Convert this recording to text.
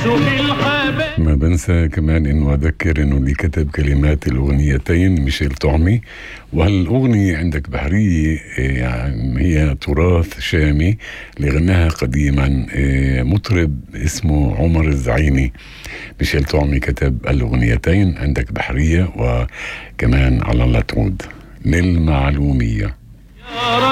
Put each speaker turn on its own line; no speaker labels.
ما بنسى كمان انه اذكر انه اللي كتب كلمات الاغنيتين ميشيل طعمي، وهالاغنية عندك بحرية يعني هي تراث شامي اللي غناها قديما مطرب اسمه عمر الزعيني. ميشيل طعمي كتب الاغنيتين عندك بحرية وكمان على الله تعود. للمعلومية